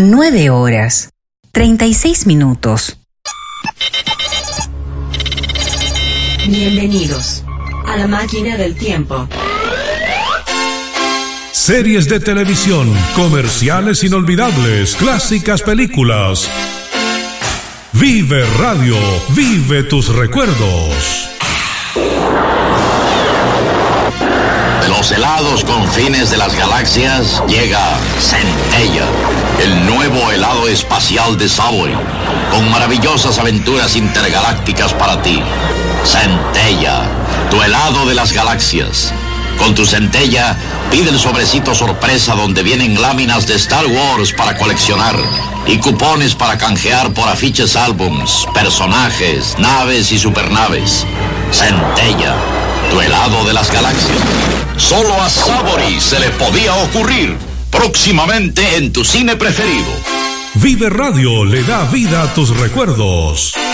9 horas, 36 minutos. Bienvenidos a la máquina del tiempo. Series de televisión, comerciales inolvidables, clásicas películas. Vive Radio, vive tus recuerdos. De los helados confines de las galaxias llega Centella, el nuevo helado espacial de Subway, con maravillosas aventuras intergalácticas para ti. Centella, tu helado de las galaxias. Con tu Centella, pide el sobrecito sorpresa donde vienen láminas de Star Wars para coleccionar y cupones para canjear por afiches, álbums, personajes, naves y supernaves. Centella, tu helado de las galaxias. Solo a Savory se le podía ocurrir. Próximamente en tu cine preferido. Vive Radio le da vida a tus recuerdos.